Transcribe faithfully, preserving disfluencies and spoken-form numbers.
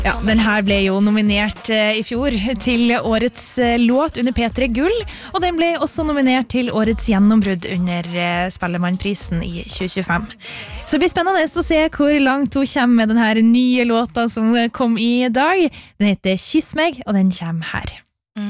Ja, den her ble jo nominert eh, i fjor til årets eh, låt under P tre Gull, og den ble også nominert til årets gjennombrudd under eh, Spellemannprisen i tjue tjuefem. Så det blir spennende å se hvor langt hun kommer med den her nye låta som kom i dag. Den heter Kyss meg, og den kommer her.